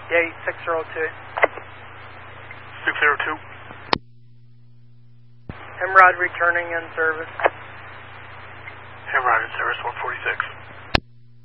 Gate 602. 602. Hemrod returning in service. Hemrod in service 146.